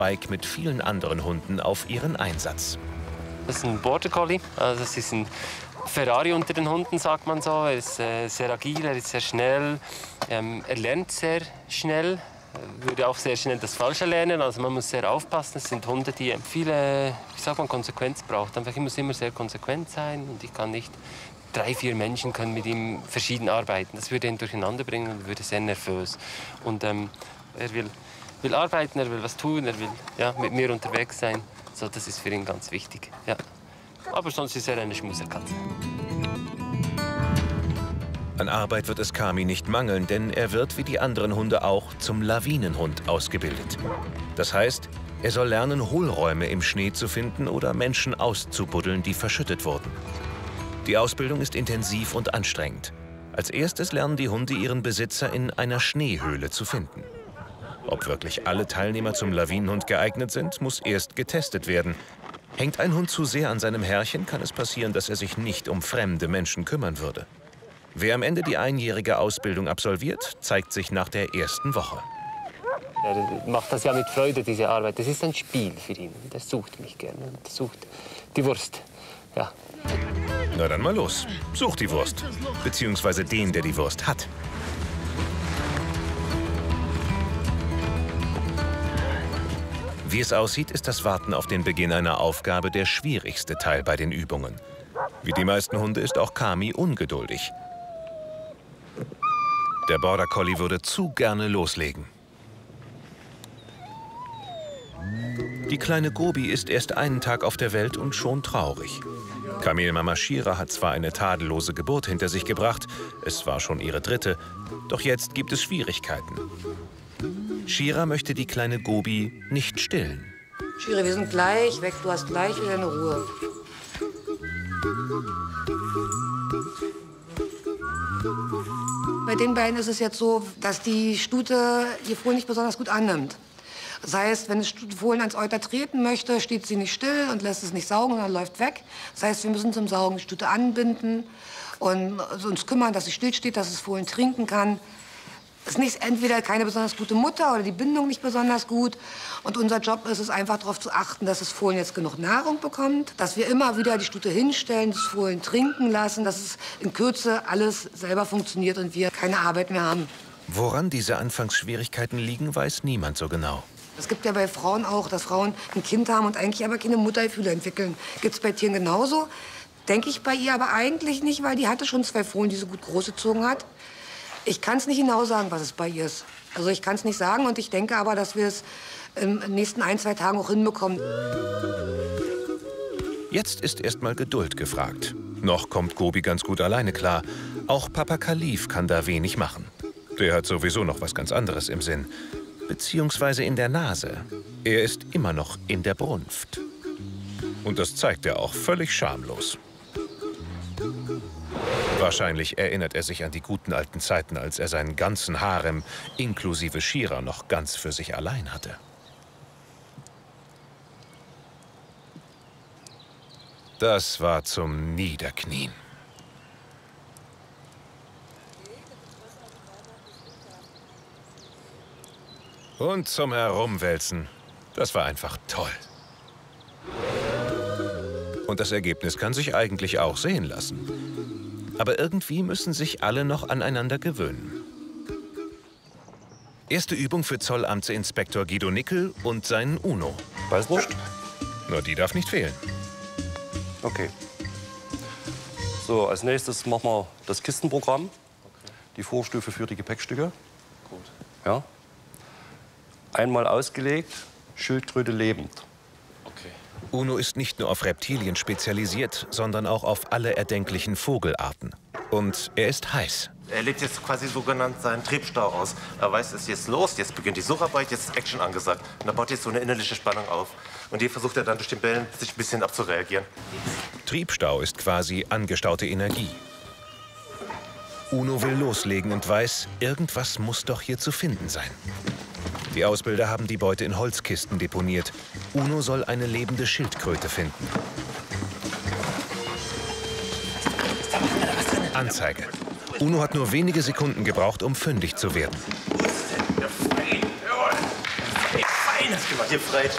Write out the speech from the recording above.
Bike mit vielen anderen Hunden auf ihren Einsatz. Das ist ein Border Collie, also das ist ein Ferrari unter den Hunden, sagt man so. Er ist sehr agil, er ist sehr schnell, er lernt sehr schnell, würde auch sehr schnell das Falsche lernen. Also man muss sehr aufpassen. Es sind Hunde, die viele, wie sagt man, Konsequenz braucht. Einfach, ich muss immer sehr konsequent sein und ich kann nicht 3, 4 Menschen können mit ihm verschieden arbeiten. Das würde ihn durcheinander bringen und würde sehr nervös. Und er will arbeiten, er will was tun, er will ja, mit mir unterwegs sein. So, das ist für ihn ganz wichtig. Ja. Aber sonst ist er eine Schmusekatze. An Arbeit wird es Kami nicht mangeln, denn er wird wie die anderen Hunde auch zum Lawinenhund ausgebildet. Das heißt, er soll lernen, Hohlräume im Schnee zu finden oder Menschen auszubuddeln, die verschüttet wurden. Die Ausbildung ist intensiv und anstrengend. Als erstes lernen die Hunde ihren Besitzer in einer Schneehöhle zu finden. Ob wirklich alle Teilnehmer zum Lawinenhund geeignet sind, muss erst getestet werden. Hängt ein Hund zu sehr an seinem Herrchen, kann es passieren, dass er sich nicht um fremde Menschen kümmern würde. Wer am Ende die einjährige Ausbildung absolviert, zeigt sich nach der ersten Woche. Er macht das ja mit Freude, diese Arbeit. Das ist ein Spiel für ihn. Er sucht mich gerne. Er sucht die Wurst. Ja. Na dann mal los. Such die Wurst. Beziehungsweise den, der die Wurst hat. Wie es aussieht, ist das Warten auf den Beginn einer Aufgabe der schwierigste Teil bei den Übungen. Wie die meisten Hunde ist auch Kami ungeduldig. Der Border Collie würde zu gerne loslegen. Die kleine Gobi ist erst einen Tag auf der Welt und schon traurig. Kamelmama Shira hat zwar eine tadellose Geburt hinter sich gebracht, es war schon ihre 3., doch jetzt gibt es Schwierigkeiten. Shira möchte die kleine Gobi nicht stillen. Shira, wir sind gleich weg, du hast gleich wieder eine Ruhe. Bei den beiden ist es jetzt so, dass die Stute ihr Fohlen nicht besonders gut annimmt. Das heißt, wenn das Fohlen ans Euter treten möchte, steht sie nicht still und lässt es nicht saugen, sondern läuft weg. Das heißt, wir müssen zum Saugen die Stute anbinden und uns kümmern, dass sie stillsteht, dass das Fohlen trinken kann. Es ist nicht entweder keine besonders gute Mutter oder die Bindung nicht besonders gut. Und unser Job ist es einfach darauf zu achten, dass das Fohlen jetzt genug Nahrung bekommt, dass wir immer wieder die Stute hinstellen, das Fohlen trinken lassen, dass es in Kürze alles selber funktioniert und wir keine Arbeit mehr haben. Woran diese Anfangsschwierigkeiten liegen, weiß niemand so genau. Es gibt ja bei Frauen auch, dass Frauen ein Kind haben und eigentlich aber keine Muttergefühle entwickeln. Gibt es bei Tieren genauso? Denke ich bei ihr aber eigentlich nicht, weil die hatte schon 2 Fohlen, die sie gut großgezogen hat. Ich kann es nicht genau sagen, was es bei ihr ist. Also ich kann es nicht sagen und ich denke aber, dass wir es in den nächsten 1, 2 Tagen auch hinbekommen. Jetzt ist erstmal Geduld gefragt. Noch kommt Gobi ganz gut alleine klar. Auch Papa Khalif kann da wenig machen. Der hat sowieso noch was ganz anderes im Sinn. Beziehungsweise in der Nase. Er ist immer noch in der Brunft. Und das zeigt er auch völlig schamlos. Wahrscheinlich erinnert er sich an die guten alten Zeiten, als er seinen ganzen Harem inklusive Shira noch ganz für sich allein hatte. Das war zum Niederknien. Und zum Herumwälzen. Das war einfach toll. Und das Ergebnis kann sich eigentlich auch sehen lassen. Aber irgendwie müssen sich alle noch aneinander gewöhnen. Erste Übung für Zollamtsinspektor Guido Nickel und seinen Uno. Weißwurst? Nur die darf nicht fehlen. Okay. So, als nächstes machen wir das Kistenprogramm. Okay. Die Vorstufe für die Gepäckstücke. Gut. Ja. Einmal ausgelegt, Schildkröte lebend. Okay. Uno ist nicht nur auf Reptilien spezialisiert, sondern auch auf alle erdenklichen Vogelarten. Und er ist heiß. Er lebt jetzt quasi sogenannt seinen Triebstau aus. Er weiß, es ist jetzt los, jetzt beginnt die Sucharbeit, jetzt ist Action angesagt. Und er baut jetzt so eine innerliche Spannung auf. Und die versucht er dann durch den Bällen sich ein bisschen abzureagieren. Triebstau ist quasi angestaute Energie. Uno will loslegen und weiß, irgendwas muss doch hier zu finden sein. Die Ausbilder haben die Beute in Holzkisten deponiert. Uno soll eine lebende Schildkröte finden. Anzeige. Uno hat nur wenige Sekunden gebraucht, um fündig zu werden. Fein, hast gemacht, hier Freit.